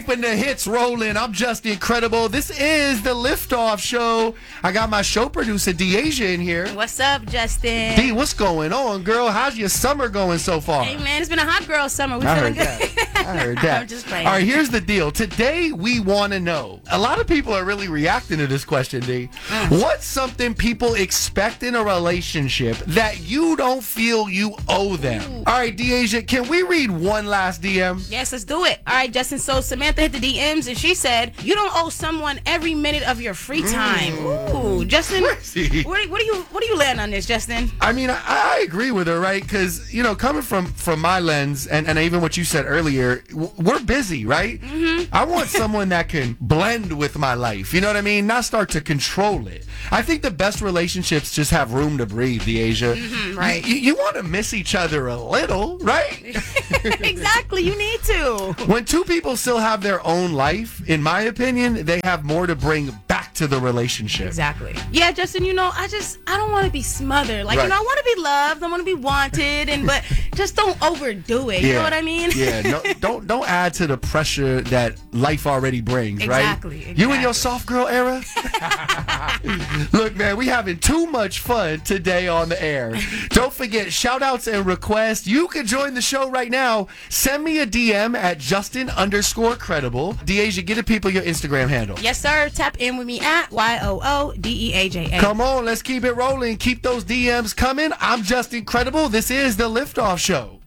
Keeping the hits rolling. I'm just incredible. This is the Liftoff Show. I got my show producer, Deasia, in here. What's up, Justin? D, what's going on, girl? How's your summer going so far? Hey, man, it's been a hot girl summer. We I feeling heard good. that. I heard that. I'm just playing. All right, here's the deal. Today, we want to know. A lot of people are really reacting to this question, D. What's something people expect in a relationship that you don't feel you owe them? Ooh. All right, Deasia, can we read one last DM? Yes, let's do it. All right, Justin. So Samantha hit the DMs and she said, "You don't owe someone every minute of your free time." Ooh, Justin. What do you land on this, Justin? I mean, I agree with her, right? Because, you know, coming from my lens and even what you said earlier, we're busy, right? Mm-hmm. I want someone that can blend with my life. You know what I mean? Not start to control it. I think the best relationships just have room to breathe, Deasia. Mm-hmm, right. You want to miss each other a little, right? Exactly. You need to. When two people still have their own life, in my opinion, they have more to bring back to the relationship. Exactly. Yeah, Justin, you know, I don't want to be smothered. Like, Right. you know, I want to be loved. I want to be wanted, but just don't overdo it. You know what I mean? Yeah, no, don't add to the pressure that life already brings, Exactly, right? You in your exactly. soft girl era? Look, man, we having too much fun today on the air. Don't forget, shout outs and requests. You can join the show right now. Send me a DM at Justin_credible. Deasia, get the people your Instagram handle. Yes, sir. Tap in with me at YOODEAJA. Come on, let's keep it rolling. Keep those DMs coming. I'm Justin Credible. This is the Liftoff Show.